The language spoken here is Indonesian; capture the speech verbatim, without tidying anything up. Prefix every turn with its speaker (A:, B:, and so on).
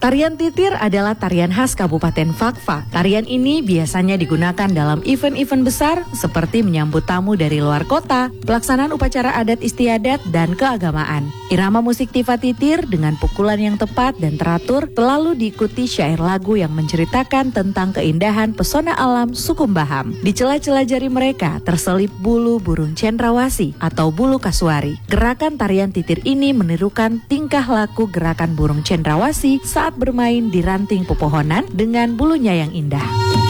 A: Tarian titir adalah tarian khas Kabupaten Fakfak. Tarian ini biasanya digunakan dalam event-event besar seperti menyambut tamu dari luar kota, pelaksanaan upacara adat istiadat, dan keagamaan. Irama musik tifa titir dengan pukulan yang tepat dan teratur selalu diikuti syair lagu yang menceritakan tentang keindahan pesona alam Sukumbaham. Di celah-celah jari mereka terselip bulu burung cendrawasih atau bulu kasuari. Gerakan tarian titir ini menirukan tingkah laku gerakan burung cendrawasih saat bermain di ranting pepohonan dengan bulunya yang indah.